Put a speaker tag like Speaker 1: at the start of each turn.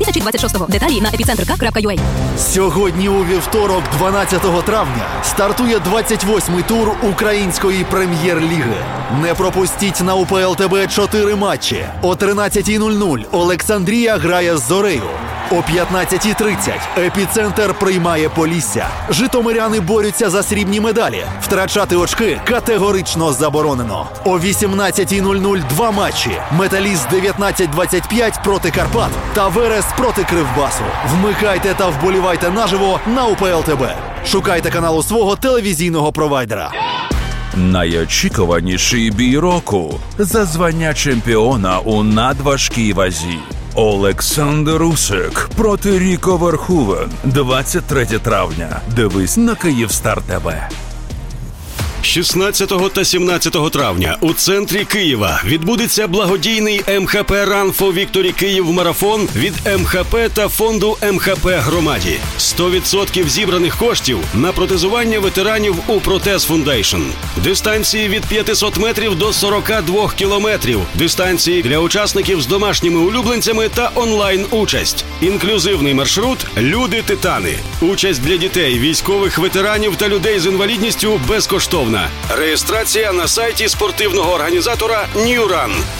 Speaker 1: 2026. Деталі на epicenter.ua.
Speaker 2: Сьогодні у вівторок, 12 травня, стартує 28-й тур Української прем'єр-ліги. Не пропустіть на УПЛ ТБ 4 матчі. О 13:00 Олександрія грає з Зорею. О 15:30 Епіцентр приймає Полісся. Житомиряни борються за срібні медалі. Втрачати очки категорично заборонено. О 18:00 два матчі. Металіст 19:25 проти Карпат та Верес проти Кривбасу. Вмикайте та вболівайте наживо на УПЛ ТБ. Шукайте канал у свого телевізійного провайдера.
Speaker 3: Найочікуваніший бій року за звання чемпіона у надважкій вазі. Олександр Усик проти Ріко Верховен. 23 травня. Дивись на Київстар ТВ.
Speaker 4: 16 та 17 травня у центрі Києва відбудеться благодійний МХП Run for Victory Київ марафон від МХП та фонду МХП громаді. 100% зібраних коштів на протезування ветеранів у Протез Фундейшн. Дистанції від 500 метрів до 42 кілометрів. Дистанції для учасників з домашніми улюбленцями та онлайн-участь. Інклюзивний маршрут «Люди-титани». Участь для дітей, військових ветеранів та людей з інвалідністю безкоштовна. Реєстрація на сайті спортивного організатора New Run.